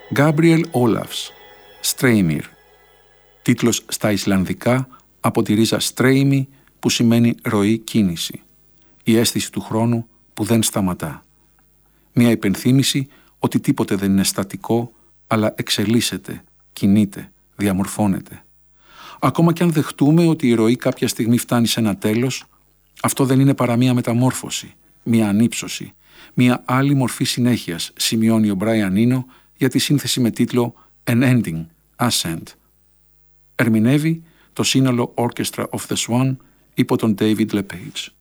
Gabriel Olafs, Streymir. Τίτλος στα Ισλανδικά από τη ρίζα streimi που σημαίνει ροή, κίνηση. Η αίσθηση του χρόνου που δεν σταματά. Μια υπενθύμηση ότι τίποτε δεν είναι στατικό, αλλά εξελίσσεται, κινείται, διαμορφώνεται. Ακόμα και αν δεχτούμε ότι η ροή κάποια στιγμή φτάνει σε ένα τέλος, αυτό δεν είναι παρά μια μεταμόρφωση, μια ανύψωση, μια άλλη μορφή συνέχειας, σημειώνει ο Μπράιαν Ίνο για τη σύνθεση με τίτλο An Ending, Ascent. Ερμηνεύει το σύνολο Orchestra of the Swan υπό τον David LePage.